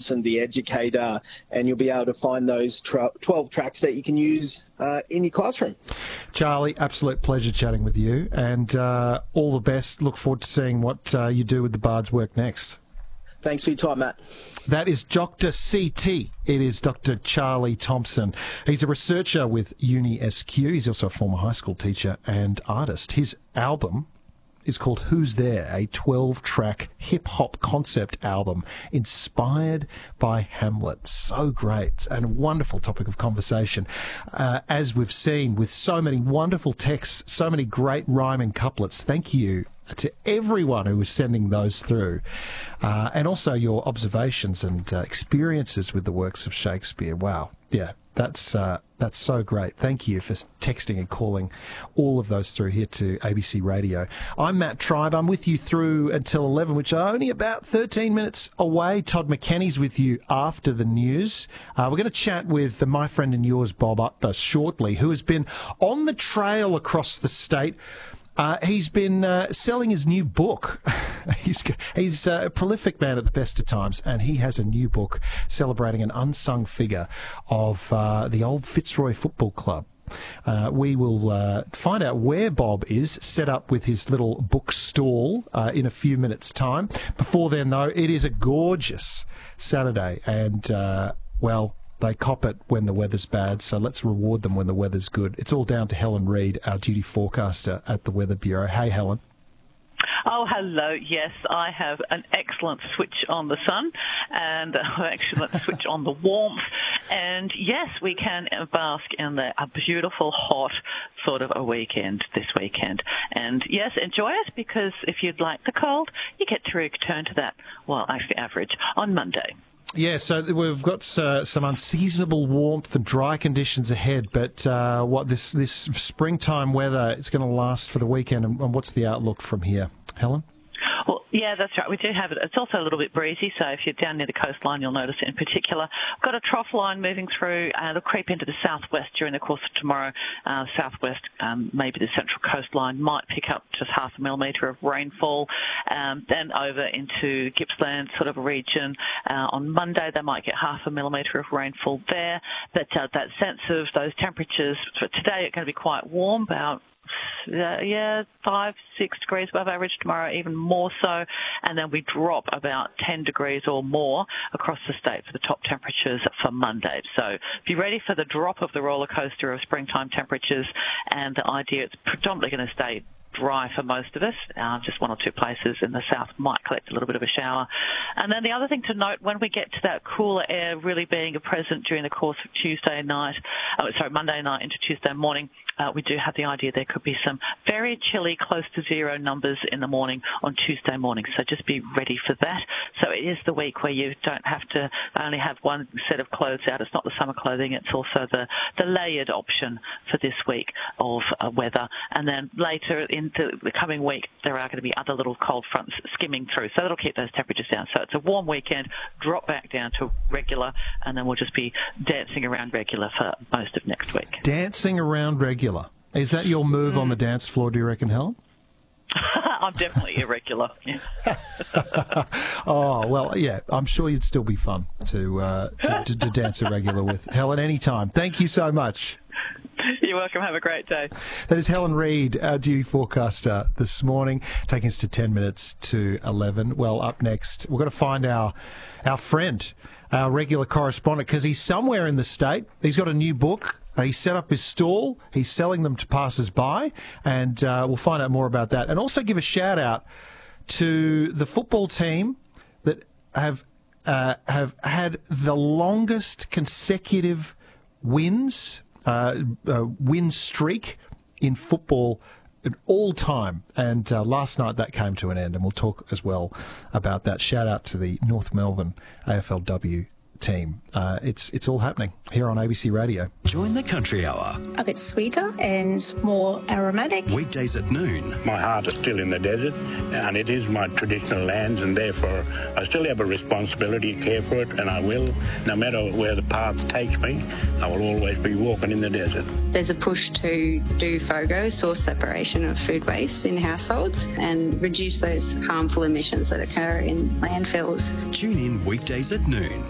Thompson, the educator, and you'll be able to find those 12 tracks that you can use in your classroom. Charlie, absolute pleasure chatting with you, and all the best. Look forward to seeing what you do with the Bard's work next. Thanks for your time, Matt. That is Dr. CT. It is Dr. Charlie Thompson. He's a researcher with UniSQ. He's also a former high school teacher and artist. His album is called Who's There, a 12-track hip-hop concept album inspired by Hamlet. So great and a wonderful topic of conversation. As we've seen with so many wonderful texts, so many great rhyming couplets. Thank you to everyone who was sending those through, and also your observations and experiences with the works of Shakespeare. Wow, yeah, that's so great. Thank you for texting and calling all of those through here to ABC Radio. I'm Matt Tribe. I'm with you through until 11, which are only about 13 minutes away. Todd McKenny's with you after the news. We're going to chat with my friend and yours, Bob Utler, shortly, who has been on the trail across the state. He's been selling his new book. He's a prolific man at the best of times, and he has a new book celebrating an unsung figure of the old Fitzroy Football Club. We will find out where Bob is set up with his little book stall in a few minutes' time. Before then, though, it is a gorgeous Saturday, and, they cop it when the weather's bad, so let's reward them when the weather's good. It's all down to Helen Reid, our duty forecaster at the Weather Bureau. Hey, Helen. Oh, hello. Yes, I have an excellent switch on the sun and an excellent switch on the warmth. And, yes, we can bask in a beautiful, hot sort of a weekend this weekend. And, yes, enjoy it, because if you'd like the cold, you get to return to that, actually average, on Monday. Yeah, so we've got some unseasonable warmth and dry conditions ahead, but this springtime weather is going to last for the weekend, and what's the outlook from here? Helen? Well, yeah, that's right. We do have it. It's also a little bit breezy, so if you're down near the coastline, you'll notice it in particular. We've got a trough line moving through. It'll creep into the southwest during the course of tomorrow. Southwest, maybe the central coastline might pick up just 0.5 millimetre of rainfall. Then over into Gippsland sort of a region. On Monday, they might get 0.5 millimetre of rainfall there. But that sense of those temperatures for today are going to be quite warm, about 5-6 degrees above average tomorrow, even more so, and then we drop about 10 degrees or more across the state for the top temperatures for Monday. So be ready for the drop of the roller coaster of springtime temperatures, and the idea it's predominantly going to stay dry for most of us. Just one or two places in the south might collect a little bit of a shower. And then the other thing to note, when we get to that cooler air really being a present during the course of Monday night into Tuesday morning, we do have the idea there could be some very chilly, close to zero numbers in the morning on Tuesday morning. So just be ready for that. So it is the week where you don't have to only have one set of clothes out. It's not the summer clothing. It's also the layered option for this week of weather. And then later into the coming week, there are going to be other little cold fronts skimming through. So that'll keep those temperatures down. So it's a warm weekend, drop back down to regular, and then we'll just be dancing around regular for most of next week. Dancing around regular. Is that your move on the dance floor, do you reckon, Helen? I'm definitely irregular. Yeah. Oh, well, yeah, I'm sure you'd still be fun to dance irregular with. Helen, anytime. Thank you so much. You're welcome. Have a great day. That is Helen Reid, our duty forecaster this morning, taking us to 10 minutes to 11. Well, up next, we're going to find our friend, our regular correspondent, because he's somewhere in the state. He's got a new book. He set up his stall. He's selling them to passers-by, and we'll find out more about that. And also give a shout-out to the football team that have had the longest consecutive win streak in football in all time. And last night that came to an end, and we'll talk as well about that. Shout-out to the North Melbourne AFLW team. It's all happening here on ABC Radio. Join the Country Hour. A bit sweeter and more aromatic. Weekdays at noon. My heart is still in the desert, and it is my traditional lands, and therefore I still have a responsibility to care for it, and I will. No matter where the path takes me, I will always be walking in the desert. There's a push to do FOGO, source separation of food waste in households, and reduce those harmful emissions that occur in landfills. Tune in weekdays at noon